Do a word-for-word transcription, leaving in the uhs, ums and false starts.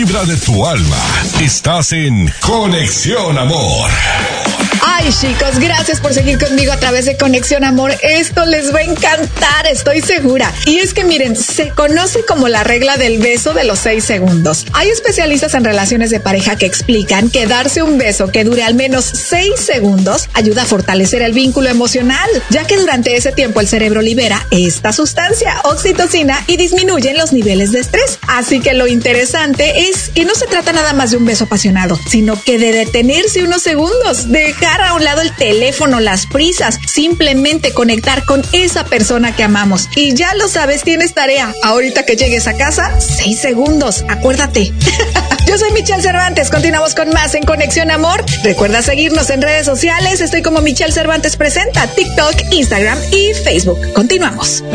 Vibra de tu alma. Estás en Conexión Amor. Ay, chicos, gracias por seguir conmigo a través de Conexión Amor. Esto les va a encantar, estoy segura. Y es que miren, se conoce como la regla del beso de los seis segundos. Hay especialistas en relaciones de pareja que explican que darse un beso que dure al menos seis segundos ayuda a fortalecer el vínculo emocional, ya que durante ese tiempo el cerebro libera esta sustancia, oxitocina, y disminuyen los niveles de estrés. Así que lo interesante es que no se trata nada más de un beso apasionado, sino que de detenerse unos segundos, dejar a un lado el teléfono, las prisas, simplemente conectar con esa persona que amamos. Y ya lo sabes, tienes tarea. Ahorita que llegues a casa, seis segundos, acuérdate. Yo soy Michelle Cervantes, continuamos con más en Conexión Amor. Recuerda seguirnos en redes sociales, estoy como Michelle Cervantes Presenta, TikTok, Instagram y Facebook. Continuamos.